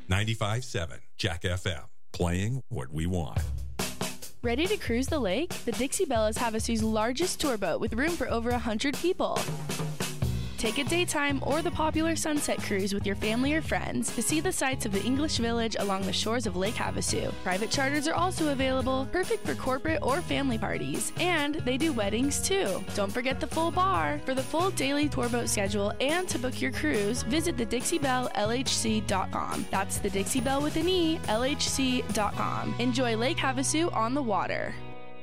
95.7 Jack FM, playing what we want. Ready to cruise the lake? The Dixie Belle is Havasu's largest tour boat with room for over 100 people. Take a daytime or the popular sunset cruise with your family or friends to see the sights of the English Village along the shores of Lake Havasu. Private charters are also available, perfect for corporate or family parties. And they do weddings too. Don't forget the full bar. For the full daily tour boat schedule and to book your cruise, visit thedixiebellelhc.com. That's the Dixie Belle with an E, LHC.com. Enjoy Lake Havasu on the water.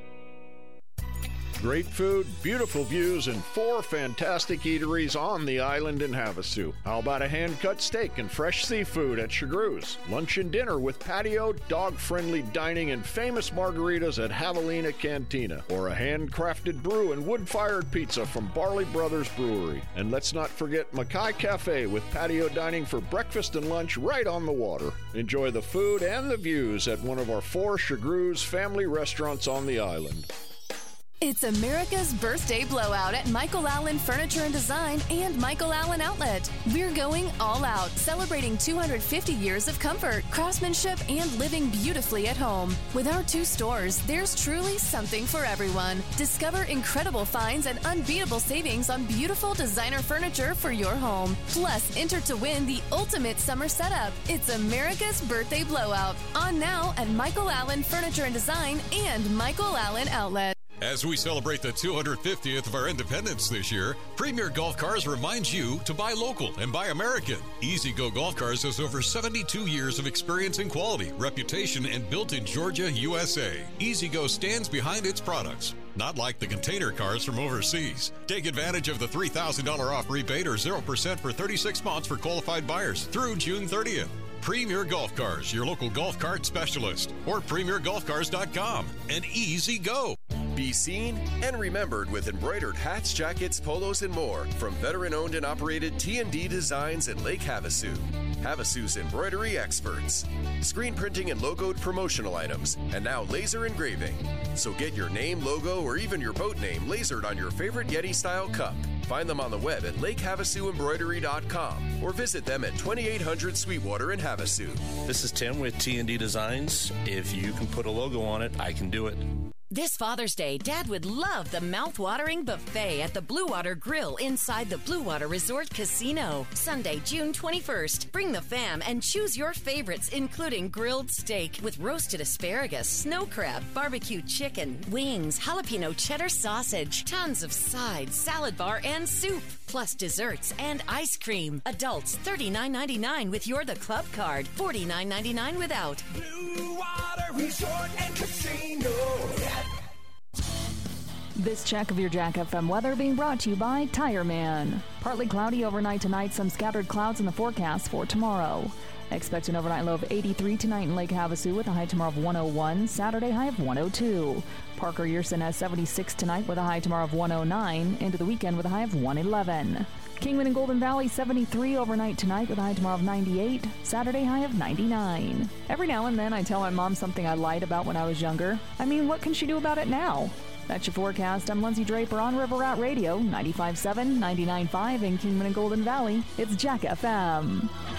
Great food, beautiful views, and 4 fantastic eateries on the island in Havasu. How about a hand-cut steak and fresh seafood at Chagru's? Lunch and dinner with patio, dog-friendly dining, and famous margaritas at Javelina Cantina. Or a handcrafted brew and wood-fired pizza from Barley Brothers Brewery. And let's not forget Mackay Cafe with patio dining for breakfast and lunch right on the water. Enjoy the food and the views at one of our 4 Chagru's family restaurants on the island. It's America's birthday blowout at Michael Allen Furniture and Design and Michael Allen Outlet. We're going all out, celebrating 250 years of comfort, craftsmanship, and living beautifully at home. With our 2 stores, there's truly something for everyone. Discover incredible finds and unbeatable savings on beautiful designer furniture for your home. Plus, enter to win the ultimate summer setup. It's America's birthday blowout. On now at Michael Allen Furniture and Design and Michael Allen Outlet. As we celebrate the 250th of our independence this year, Premier Golf Cars reminds you to buy local and buy American. Easy Go Golf Cars has over 72 years of experience in quality, reputation, and built in Georgia, USA. Easy Go stands behind its products, not like the container cars from overseas. Take advantage of the $3,000 off rebate or 0% for 36 months for qualified buyers through June 30th. Premier Golf Cars, your local golf cart specialist, or premiergolfcars.com. And Easy Go. Be seen and remembered with embroidered hats, jackets, polos, and more from veteran-owned and operated T&D Designs in Lake Havasu. Havasu's embroidery experts. Screen printing and logoed promotional items, and now laser engraving. So get your name, logo, or even your boat name lasered on your favorite Yeti-style cup. Find them on the web at lakehavasu.embroidery.com or visit them at 2800 Sweetwater in Havasu. This is Tim with T&D Designs. If you can put a logo on it, I can do it. This Father's Day, Dad would love the mouth-watering buffet at the Blue Water Grill inside the Blue Water Resort Casino. Sunday, June 21st. Bring the fam and choose your favorites, including grilled steak with roasted asparagus, snow crab, barbecue chicken, wings, jalapeno cheddar sausage, tons of sides, salad bar, and soup, plus desserts and ice cream. Adults, $39.99 with your The Club card, $49.99 without. Blue Water Resort and Casino. This check of your Jack FM weather being brought to you by Tire Man. Partly cloudy overnight tonight, some scattered clouds in the forecast for tomorrow. Expect an overnight low of 83 tonight in Lake Havasu with a high tomorrow of 101, Saturday high of 102. Parker Yerson has 76 tonight with a high tomorrow of 109, into the weekend with a high of 111. Kingman and Golden Valley 73 overnight tonight with a high tomorrow of 98, Saturday high of 99. Every now and then I tell my mom something I lied about when I was younger. I mean, what can she do about it now? That's your forecast. I'm Lindsay Draper on River Rat Radio, 95.7, 99.5 in Kingman and Golden Valley. It's Jack FM.